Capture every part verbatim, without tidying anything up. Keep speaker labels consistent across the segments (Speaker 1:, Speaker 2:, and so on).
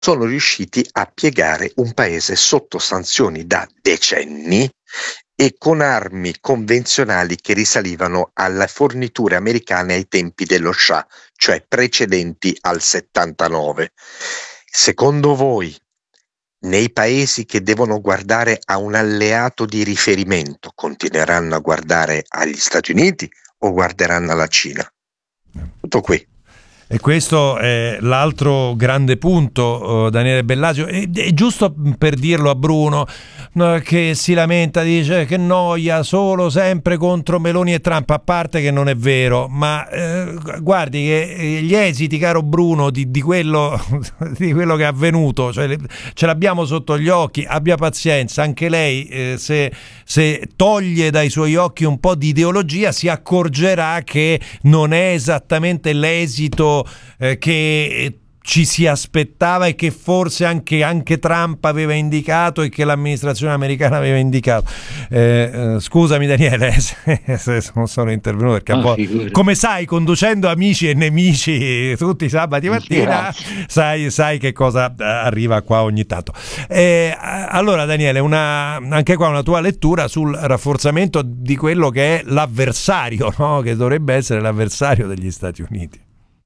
Speaker 1: sono riusciti a piegare un paese sotto sanzioni da decenni e con armi convenzionali che risalivano alle forniture americane ai tempi dello Shah, cioè precedenti al settantanove. Secondo voi, nei paesi che devono guardare a un alleato di riferimento, continueranno a guardare agli Stati Uniti o guarderanno alla Cina? Tutto qui.
Speaker 2: E questo è l'altro grande punto, Daniele Bellasio. È, è giusto per dirlo a Bruno, che si lamenta, dice che noia, solo sempre contro Meloni e Trump, a parte che non è vero, ma eh, guardi che gli esiti, caro Bruno, di, di, quello, di quello che è avvenuto, cioè, ce l'abbiamo sotto gli occhi, abbia pazienza, anche lei eh, se, se toglie dai suoi occhi un po' di ideologia si accorgerà che non è esattamente l'esito Eh, che ci si aspettava e che forse anche, anche Trump aveva indicato e che l'amministrazione americana aveva indicato. Eh, eh, scusami Daniele se, se non sono intervenuto perché un po', come sai, conducendo amici e nemici tutti i sabati mattina, sai, sai che cosa arriva qua ogni tanto. Eh, allora Daniele, una, anche qua una tua lettura sul rafforzamento di quello che è l'avversario, no? Che dovrebbe essere l'avversario degli Stati Uniti.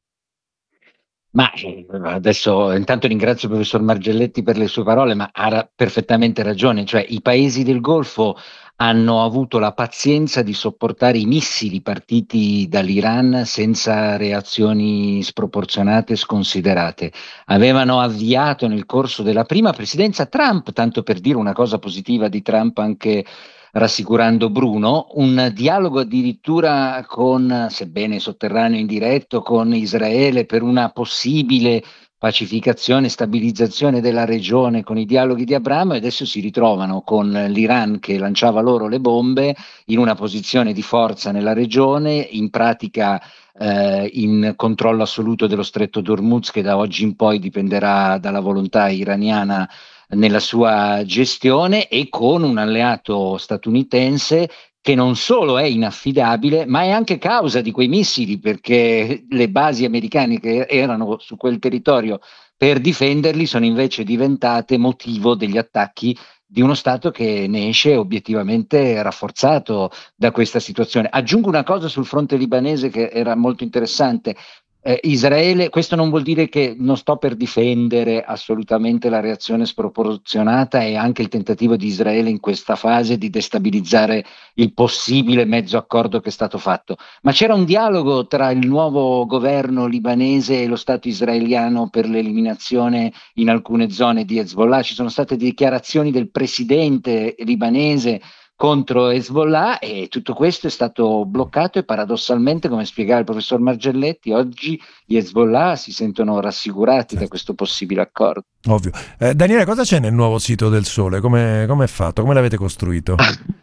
Speaker 3: Ma adesso intanto ringrazio il professor Margelletti per le sue parole, ma ha ra- perfettamente ragione, cioè i paesi del Golfo hanno avuto la pazienza di sopportare i missili partiti dall'Iran senza reazioni sproporzionate e sconsiderate. Avevano avviato nel corso della prima presidenza Trump, tanto per dire una cosa positiva di Trump anche rassicurando Bruno, un dialogo addirittura con, sebbene sotterraneo e indiretto, con Israele per una possibile pacificazione e stabilizzazione della regione con i dialoghi di Abramo, e adesso si ritrovano con l'Iran che lanciava loro le bombe in una posizione di forza nella regione, in pratica eh, in controllo assoluto dello stretto d'Ormuz, che da oggi in poi dipenderà dalla volontà iraniana nella sua gestione, e con un alleato statunitense che non solo è inaffidabile, ma è anche causa di quei missili, perché le basi americane che erano su quel territorio per difenderli sono invece diventate motivo degli attacchi di uno Stato che ne esce obiettivamente rafforzato da questa situazione. Aggiungo una cosa sul fronte libanese che era molto interessante. Eh, Israele, questo non vuol dire che non sto per difendere assolutamente la reazione sproporzionata e anche il tentativo di Israele in questa fase di destabilizzare il possibile mezzo accordo che è stato fatto, ma c'era un dialogo tra il nuovo governo libanese e lo Stato israeliano per l'eliminazione in alcune zone di Hezbollah. Ci sono state dichiarazioni del presidente libanese contro Hezbollah e tutto questo è stato bloccato, e paradossalmente, come spiegava il professor Margelletti, oggi gli Hezbollah si sentono rassicurati da questo possibile accordo.
Speaker 2: Ovvio. Eh, Daniele, cosa c'è nel nuovo sito del Sole? Come è fatto? Come l'avete costruito?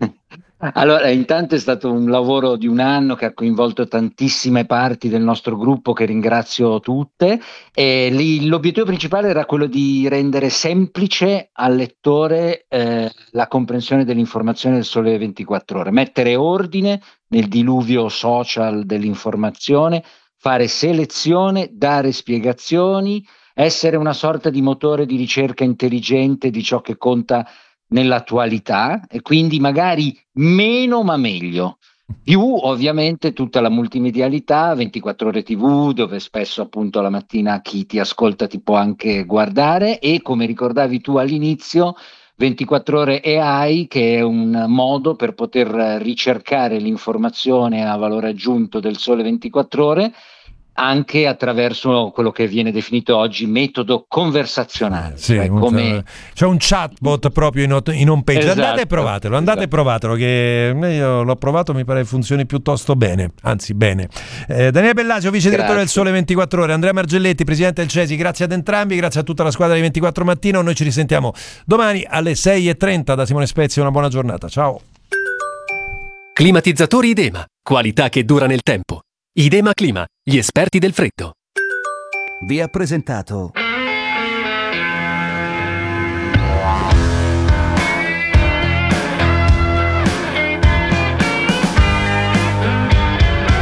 Speaker 3: Allora, intanto è stato un lavoro di un anno che ha coinvolto tantissime parti del nostro gruppo, che ringrazio tutte, e lì l'obiettivo principale era quello di rendere semplice al lettore eh, la comprensione dell'informazione del Sole ventiquattro Ore, mettere ordine nel diluvio social dell'informazione, fare selezione, dare spiegazioni, essere una sorta di motore di ricerca intelligente di ciò che conta nell'attualità, e quindi magari meno ma meglio. Più ovviamente tutta la multimedialità, ventiquattro ore tivù, dove spesso appunto la mattina chi ti ascolta ti può anche guardare, e come ricordavi tu all'inizio, ventiquattro ore A I, che è un modo per poter ricercare l'informazione a valore aggiunto del Sole ventiquattro Ore anche attraverso quello che viene definito oggi metodo conversazionale.
Speaker 2: Sì,
Speaker 3: cioè
Speaker 2: un,
Speaker 3: come...
Speaker 2: c'è un chatbot proprio in, in home page.
Speaker 3: Esatto,
Speaker 2: andate e provatelo, andate e
Speaker 3: esatto.
Speaker 2: provatelo, che io l'ho provato, mi pare funzioni piuttosto bene, anzi bene. Eh, Daniele Bellasio, vice direttore del Sole ventiquattro Ore, Andrea Margelletti, presidente del CESI, grazie ad entrambi, grazie a tutta la squadra di ventiquattro Mattino. Noi ci risentiamo domani alle sei e trenta da Simone Spezia, una buona giornata, ciao.
Speaker 4: Climatizzatori Idema, qualità che dura nel tempo. Idema Clima, gli esperti del freddo.
Speaker 5: Vi ha presentato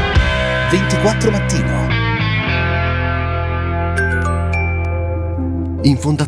Speaker 5: ventiquattro Mattino. in fondazione